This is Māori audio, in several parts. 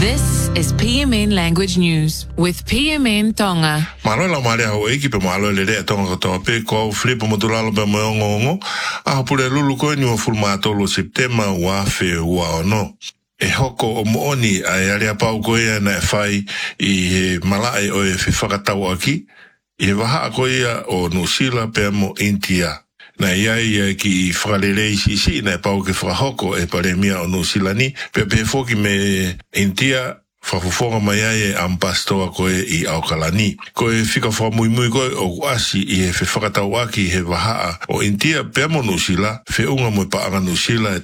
This is PMN Language News with PMN Tonga. Malo la mare ho eki pe malo le re tonga to pe ko flipo motulalo pe mo a pule lulu ko ni o fulmato lo septema wa fe wa no e hoko o mooni ai ale pa ko ia na fai I malai o e whakatau aki I waha ko ia o Nusila pe mo India na ia ki whakalelei si na pau ke whakahoko e paremia o Nusila ni pe foki me India whafufonga mai ai ampastoa koe I Aukalani. Koe whika whamui koe o asi I he whakatau aki he wahaa o India pe mo Nusila, whiunga mo paanga Nusila e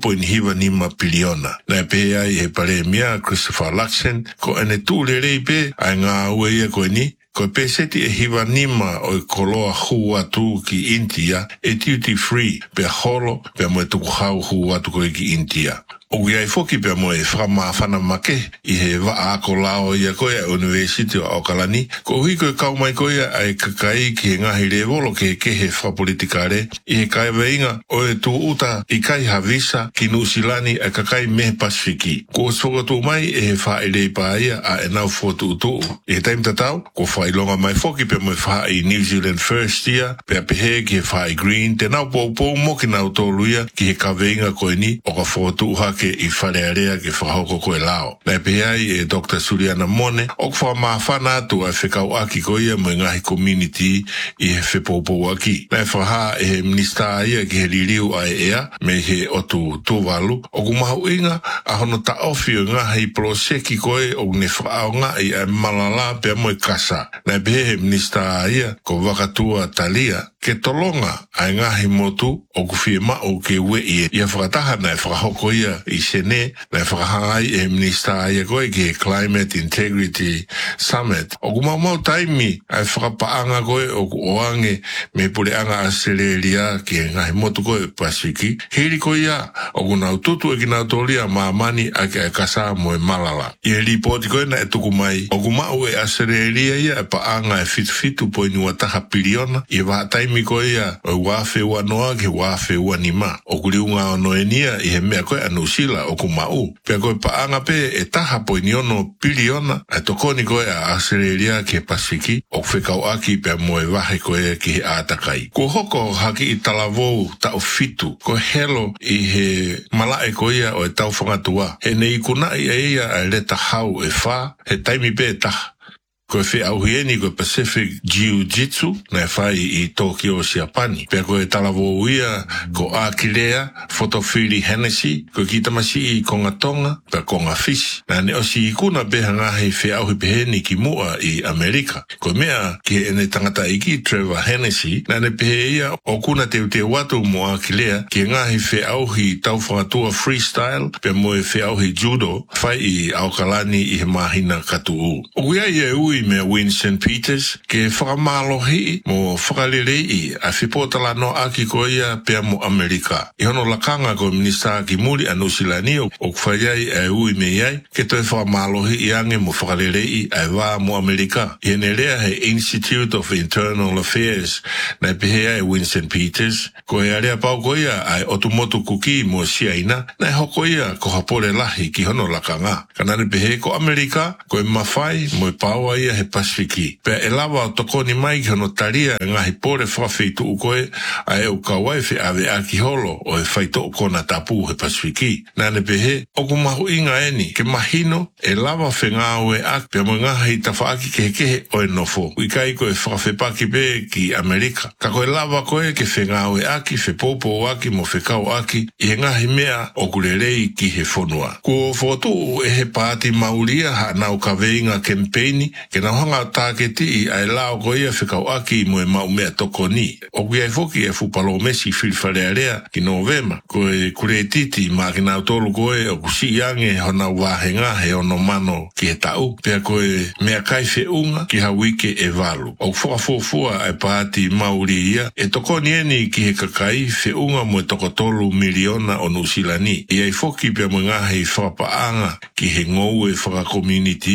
3.5 piliona. Nai pe ai he paremia Christopher Luxon, ko ene tūlerei pe ai ngā ue ia koe ni, ko pe seti e hiwa nima o koloa hua tu ki India e duty free pe holo pe mo e tuku hau hua tu koe ki India. O iai foki pe mo e whamawhana make I he wa ako lao ia koe a University o Aukalani, ko hui koe kau mai koe ai kakai ki he ngahi rewolo ke he whapolitikare I he kai weinga o e tu uta I kai havisa ki Nusilani a kakai me Pasifiki. Ko sokotu mai e he whaelei paia a e nau fotu utu. I he taim tatau, ko whailonga mai foki pe mo e wha I New Zealand First Year, pe a pehe ki he wha I Green, te nau pou mo ki nau tōluia ki he ka weinga koe ni o ka fotu uha ke I wharearea ke whahoko koe lao. Nai pehai e Dr. Suliana Mone, o kwa mawhana atu a whekau aki koe ia mo ngahi community I he whepopou aki. Nai whaha e he minista ia ki he liriu ai ea, me he otu tūwalu, o kumahu inga a hono ta ofi o ngahi proseki koe o ne whaao ngai a malala pe mo kasa. Nai pehe he minista ia ko wakatua talia, ke tolonga ai ngahi motu o kuwhie mao ke ue ia whakataha nai whakahoko ia I sene nai whakahangai e minista ia koe ki he Climate Integrity Summit. O kumamau taimi ai whakapaanga koe o oange me puleanga Australia ki he ngahi motu koe Pasifiki. Hiri koe ia o kunau tutu e kinau tolia maamani a ke kasa mo e malala. I he ripoti koe na e tuku mai o kumau e Australia ia e paanga e fitu poinua taha piliona I waha taimi koe ia o wafe ua noa ke wafe ua nima. O kuriunga o noenia I he mea koe Nusila o kumau. Pea koe paanga pe e taha poiniono piliona a tokoni koe a Australia ke Pasifiki o whekau aki pea moe wahe koe ki he ātakai. Ko hoko haki I talavou tau fitu. Ko helo I he malae koe o e tau whangatua. He nei kunai e ia a leta hau e wha, he taimi pe e taha. Ko fe auhieni ko Pacific Jiu-Jitsu na fai I Tokyo Siapani. Pea ko e talavo ia ko Akilea, Fotofili Hennessy, ko kitamasi I Kongatonga, pea Konga Fish. Na ne osi ikuna beha ngahi fe auhi peheni ki mua I Amerika. Ko mea ki ene tangata iki Trevor Hennessy, na ne pehe ia o kuna te watu mo Akilea ki ngahi fe auhi tau whangatua freestyle, pea moe fe auhi judo, fai I Aukalani I he mahina katuu. O ia ia ui me Winston Peters ke whakamalohi mo whakalelei a whipotala no aki ko ia pea mo Amerika. I hono lakanga ko minista ki muri a Nusilani o kwhaiai a ui me iai ke toi whakamalohi I ange mo whakalelei a wā mo Amerika. I hene rea he Institute of Internal Affairs na pehe ai Winston Peters ko he area pau ko ia ai otumotu kuki mo siaina na hoko ia ko hapore lahi ki hono lakanga. Kanane pehe ko Amerika ko e mawhai mo e pau ia he Pasifiki. Pea e lawa o tokoni mai ki hono taria ngahi pore whawheitu ukoe a e o kawaife ave aki holo o e whaito o kona tapu he Pasifiki. Nane pehe, o kumahu inga eni, ke mahino e lawa whengao e aki pea mo ngahi tawhaaki kehe o e nofo. Uikai ko e whawhepaki pe ki Amerika. Ka koe lawa koe ke whengao e aki, whepopo o aki mo whekau aki, I he ngahi mea o kurelei ki he whonua. Ko whotu e he pāti mauria ha nau ka veinga kempeini ke na hanga tāketi I ai lao ko ia whekau aki mo e mau mea toko ni. O kui ai foki e fupalo mesi whiwharearea ki Novema. Ko e kure titi ma ki nau tolu koe o kusi iange hona wahenga he ono mano ki he tau. Pea ko e mea kai whiunga ki hawike e walu. O whakafofua ai pāti mauri ia e toko ni eni ki he kakai whiunga mo e toko tolu miliona o Nusilani. I ai foki pea mo ngahi whapaanga ki he ngou e whaka community.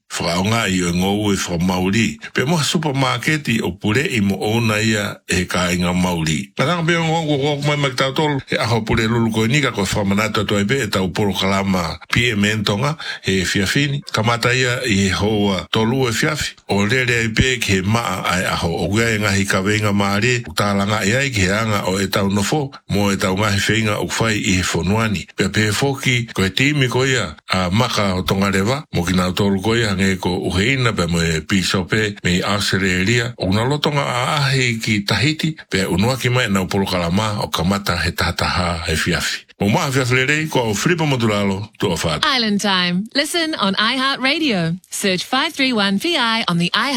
whakaonga i o ngou e whamauri. Pe moha supermarketi o pure i mo ona ia e ka inga mauri. Parang pe o ngongo koko mai maktau tolu e aho pure lulu koe nika koe whamanata toa ipe e tau poro kalama PMN tonga e fiafini. Kamata ia i hoa tolu e fiafi. O lere ipe ke maa ai aho o gea e ngahi kawenga maare utalanga e ai ke anga o e tau nofo mo e tau ngahi whenga o kwhai i he whonuani. Pe pe foki koe timi koe ia a maka o tonga rewa mo ki nau tolu koe hange ko uheina pe mo e pisope me i Australia o na lotonga a ahe ki Tahiti pe unua ki mai na upolo kalama o kamata he tahataha he fiafi. Mo maa fiafi lerei ko o Filipa Modulalo to a whātu. Island Time. Listen on iHeartRadio. Search 531 PI on the iHeart